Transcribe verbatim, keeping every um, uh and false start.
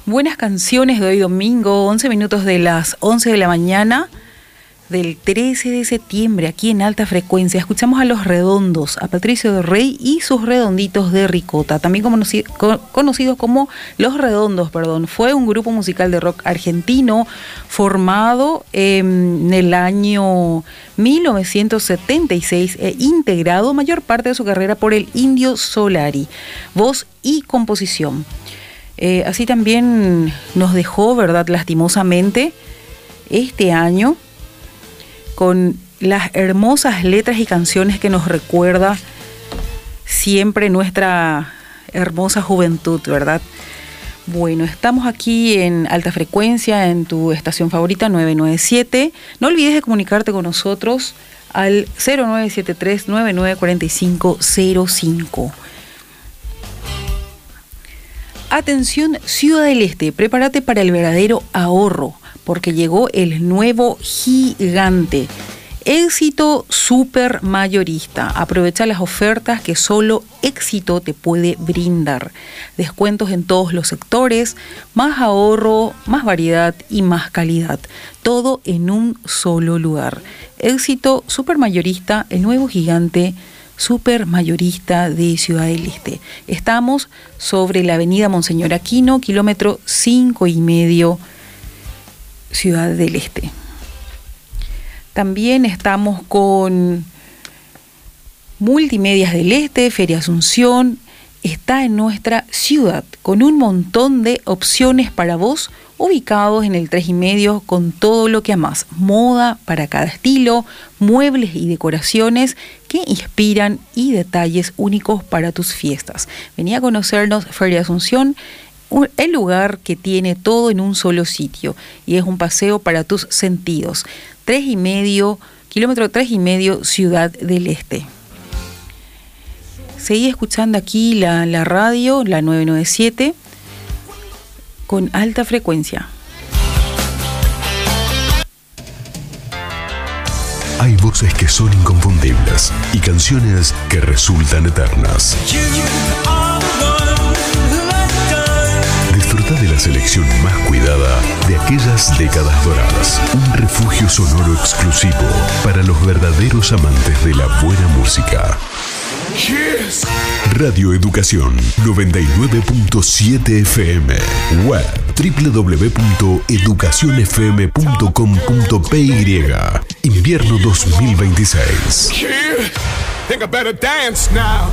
Buenas canciones de hoy domingo, once minutos de las once de la mañana del trece de septiembre, aquí en Alta Frecuencia. Escuchamos a Los Redondos, a Patricio de Rey y sus Redonditos de Ricota, también conocido, conocidos como Los Redondos, perdón. Fue un grupo musical de rock argentino formado eh, en el año mil novecientos setenta y seis e integrado mayor parte de su carrera por el Indio Solari, voz y composición. Eh, así también nos dejó, ¿verdad?, lastimosamente, este año, con las hermosas letras y canciones que nos recuerda siempre nuestra hermosa juventud, ¿verdad? Bueno, estamos aquí en Alta Frecuencia, en tu estación favorita, nueve nueve siete. No olvides de comunicarte con nosotros al cero nueve siete tres, nueve nueve cuatro cinco cero cinco. Atención, Ciudad del Este, prepárate para el verdadero ahorro, porque llegó el nuevo gigante. Éxito Super Mayorista. Aprovecha las ofertas que solo Éxito te puede brindar. Descuentos en todos los sectores, más ahorro, más variedad y más calidad. Todo en un solo lugar. Éxito Super Mayorista, el nuevo gigante Super Mayorista de Ciudad del Este. Estamos sobre la avenida Monseñor Aquino, kilómetro cinco y medio, Ciudad del Este. También estamos con Multimedias del Este, Feria Asunción. Está en nuestra ciudad con un montón de opciones para vos, ubicados en el tres y medio, con todo lo que amás. Moda para cada estilo, muebles y decoraciones que inspiran y detalles únicos para tus fiestas. Vení a conocernos, Feria Asunción, el lugar que tiene todo en un solo sitio, y es un paseo para tus sentidos. Tres y medio, kilómetro tres y medio, Ciudad del Este. Seguí escuchando aquí la, la radio, la nueve nueve siete, con Alta Frecuencia. Hay voces que son inconfundibles y canciones que resultan eternas. Disfruta de la selección más cuidada de aquellas décadas doradas. Un refugio sonoro exclusivo para los verdaderos amantes de la buena música. Radio Educación noventa y nueve punto siete F M. Web doble u doble u doble u punto educación f m punto com punto p y. Invierno dos mil veintiséis. Think I better dance now.